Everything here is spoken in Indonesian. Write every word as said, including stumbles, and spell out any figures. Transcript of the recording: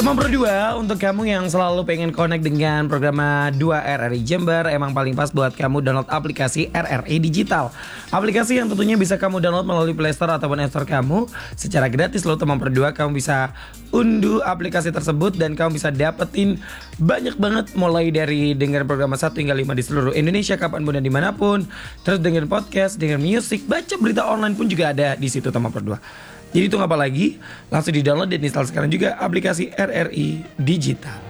Teman berdua, untuk kamu yang selalu pengen connect dengan program dua R R I Jember, emang paling pas buat kamu download aplikasi R R I Digital. Aplikasi yang tentunya bisa kamu download melalui Play Store ataupun App Store kamu secara gratis loh teman berdua. Kamu bisa unduh aplikasi tersebut dan kamu bisa dapetin banyak banget, mulai dari dengar program satu hingga lima di seluruh Indonesia kapanpun dan dimanapun. Terus dengerin podcast, dengerin musik, baca berita online pun juga ada di situ teman berdua. Jadi tunggu apa lagi? Langsung di download dan install sekarang juga aplikasi R R I Digital.